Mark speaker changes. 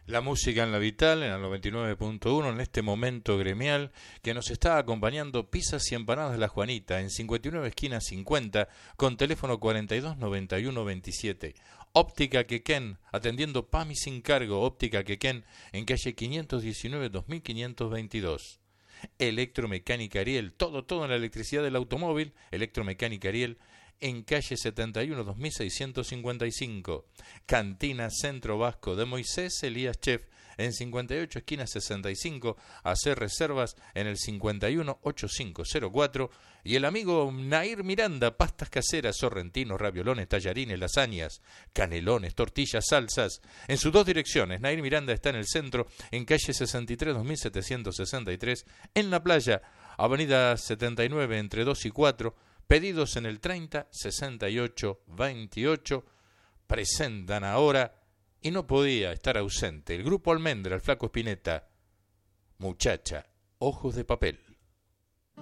Speaker 1: La música en la Vital, en el 99.1, en este momento gremial, que nos está acompañando Pizzas y Empanadas de la Juanita, en 59 esquina 50, con teléfono 429127. Óptica Quequén, atendiendo PAMI sin cargo. Óptica Quequén, en calle 519 2522. Electromecánica Ariel, todo en la electricidad del automóvil. Electromecánica Ariel, en calle 71 2655. Cantina Centro Vasco de Moisés Elías Chef, en 58 esquina 65. Hacer reservas en el 51 8504. Y el amigo Nair Miranda, pastas caseras, sorrentinos, raviolones, tallarines, lasañas, canelones, tortillas, salsas, en sus dos direcciones. Nair Miranda está en el centro, en calle 63 2763, en la playa, avenida 79 entre 2 y 4. Pedidos en el 30 68 28. Presentan ahora, y no podía estar ausente, el Grupo Almendra, el Flaco Spinetta. Muchacha, ojos de papel.